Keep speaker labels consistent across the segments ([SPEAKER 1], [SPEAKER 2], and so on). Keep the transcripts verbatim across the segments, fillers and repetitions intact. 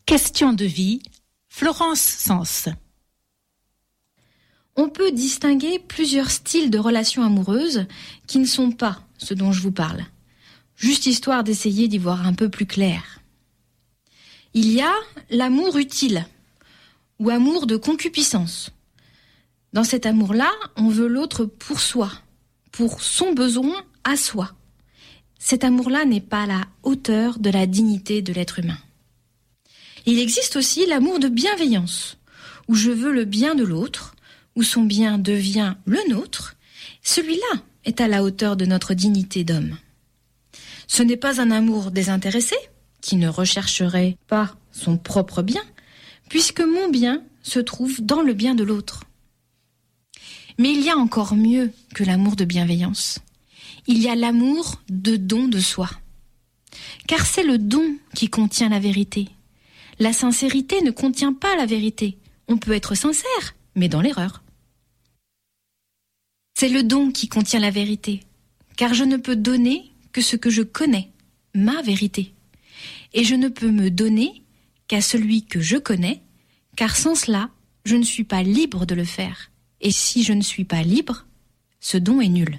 [SPEAKER 1] Question de vie, Florence Sens.
[SPEAKER 2] On peut distinguer plusieurs styles de relations amoureuses qui ne sont pas ce dont je vous parle, juste histoire d'essayer d'y voir un peu plus clair. Il y a l'amour utile, ou amour de concupiscence. Dans cet amour-là, on veut l'autre pour soi, pour son besoin à soi. Cet amour-là n'est pas à la hauteur de la dignité de l'être humain. Il existe aussi l'amour de bienveillance, où je veux le bien de l'autre, où son bien devient le nôtre. Celui-là est à la hauteur de notre dignité d'homme. Ce n'est pas un amour désintéressé, qui ne rechercherait pas son propre bien, puisque mon bien se trouve dans le bien de l'autre. Mais il y a encore mieux que l'amour de bienveillance. Il y a l'amour de don de soi. Car c'est le don qui contient la vérité. La sincérité ne contient pas la vérité. On peut être sincère, mais dans l'erreur. C'est le don qui contient la vérité, car je ne peux donner que ce que je connais, ma vérité. Et je ne peux me donner qu'à celui que je connais, car sans cela, je ne suis pas libre de le faire. Et si je ne suis pas libre, ce don est nul.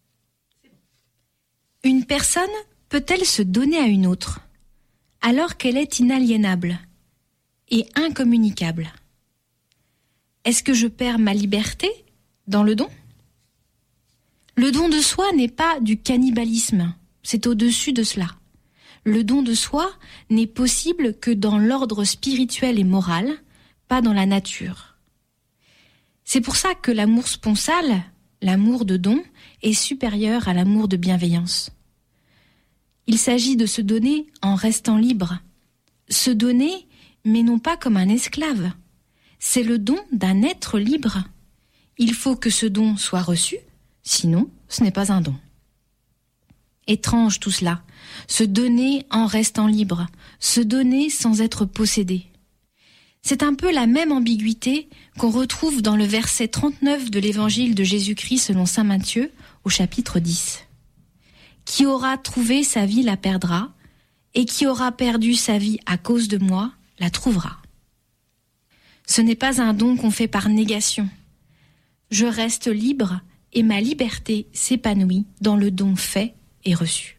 [SPEAKER 2] Une personne peut-elle se donner à une autre, alors qu'elle est inaliénable et incommunicable? Est-ce que je perds ma liberté dans le don? Le don de soi n'est pas du cannibalisme, c'est au-dessus de cela. Le don de soi n'est possible que dans l'ordre spirituel et moral, pas dans la nature. C'est pour ça que l'amour sponsal, l'amour de don, est supérieur à l'amour de bienveillance. Il s'agit de se donner en restant libre. Se donner, mais non pas comme un esclave. C'est le don d'un être libre. Il faut que ce don soit reçu, sinon ce n'est pas un don. Étrange tout cela, se donner en restant libre, se donner sans être possédé. C'est un peu la même ambiguïté qu'on retrouve dans le verset trente-neuf de l'évangile de Jésus-Christ selon saint Matthieu au chapitre dix. Qui aura trouvé sa vie la perdra, et qui aura perdu sa vie à cause de moi la trouvera. Ce n'est pas un don qu'on fait par négation. Je reste libre et ma liberté s'épanouit dans le don fait et reçu.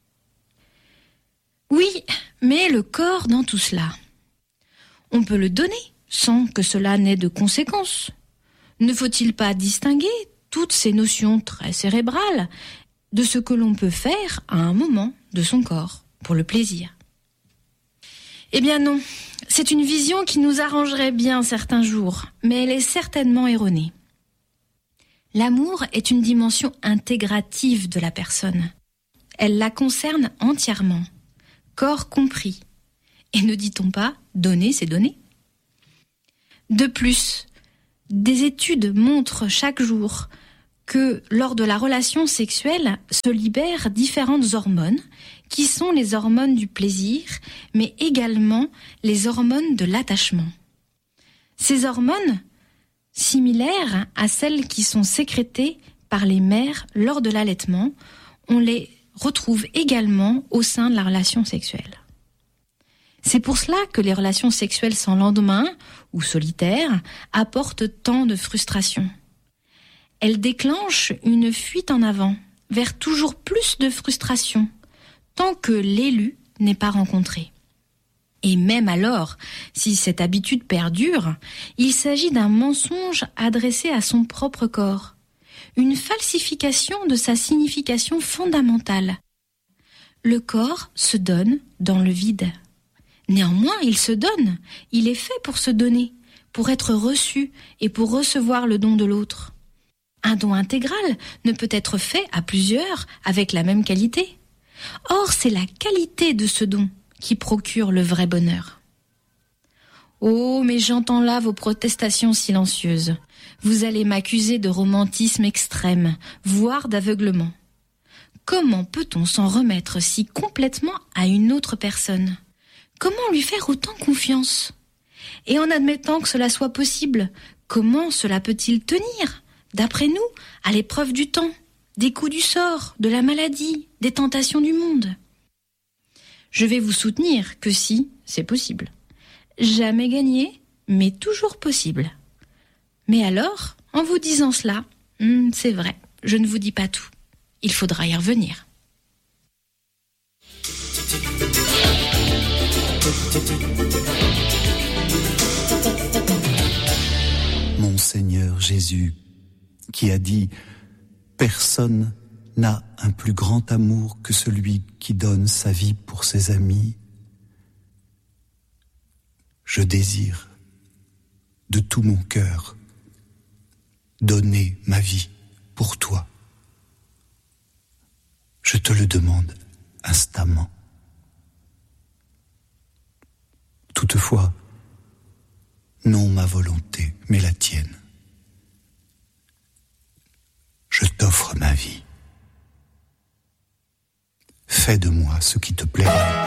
[SPEAKER 2] Oui, mais le corps dans tout cela. On peut le donner sans que cela n'ait de conséquences. Ne faut-il pas distinguer toutes ces notions très cérébrales de ce que l'on peut faire à un moment de son corps pour le plaisir? Eh bien non, c'est une vision qui nous arrangerait bien certains jours, mais elle est certainement erronée. L'amour est une dimension intégrative de la personne. Elle la concerne entièrement, corps compris. Et ne dit-on pas « donner, c'est donner ». De plus, des études montrent chaque jour que lors de la relation sexuelle se libèrent différentes hormones qui sont les hormones du plaisir, mais également les hormones de l'attachement. Ces hormones, similaires à celles qui sont sécrétées par les mères lors de l'allaitement, on les retrouve également au sein de la relation sexuelle. C'est pour cela que les relations sexuelles sans lendemain ou solitaires apportent tant de frustration. Elles déclenchent une fuite en avant vers toujours plus de frustration tant que l'élu n'est pas rencontré. Et même alors, si cette habitude perdure, il s'agit d'un mensonge adressé à son propre corps, une falsification de sa signification fondamentale. Le corps se donne dans le vide. Néanmoins, il se donne, il est fait pour se donner, pour être reçu et pour recevoir le don de l'autre. Un don intégral ne peut être fait à plusieurs avec la même qualité. Or, c'est la qualité de ce don qui procure le vrai bonheur. Oh, mais j'entends là vos protestations silencieuses. Vous allez m'accuser de romantisme extrême, voire d'aveuglement. Comment peut-on s'en remettre si complètement à une autre personne ? Comment lui faire autant confiance ? Et en admettant que cela soit possible, comment cela peut-il tenir, d'après nous, à l'épreuve du temps, des coups du sort, de la maladie, des tentations du monde ? Je vais vous soutenir que si, c'est possible. jamais gagné, mais toujours possible. Mais alors, en vous disant cela, hmm, c'est vrai, je ne vous dis pas tout. Il faudra y revenir.
[SPEAKER 3] Mon Seigneur Jésus, qui a dit « Personne n'a un plus grand amour que celui qui donne sa vie pour ses amis », je désire de tout mon cœur donner ma vie pour toi. Je te le demande instamment. Toutefois, non ma volonté, mais la tienne. Je t'offre ma vie. Fais de moi ce qui te plaira.